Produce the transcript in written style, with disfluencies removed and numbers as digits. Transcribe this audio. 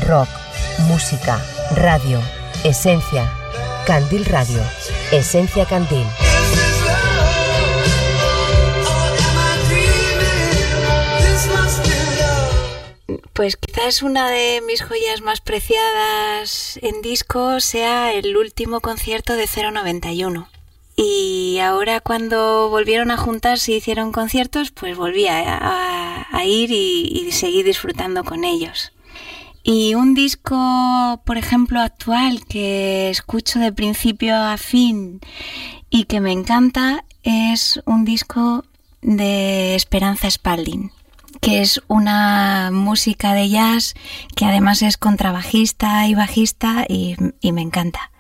rock, música, radio, esencia. Candil Radio, Esencia Candil. Pues quizás una de mis joyas más preciadas en disco sea el último concierto de 091. Y ahora cuando volvieron a juntarse y hicieron conciertos, pues volví a ir y seguí disfrutando con ellos. Y un disco, por ejemplo, actual que escucho de principio a fin y que me encanta es un disco de Esperanza Spalding, que es una música de jazz que además es contrabajista y bajista y me encanta.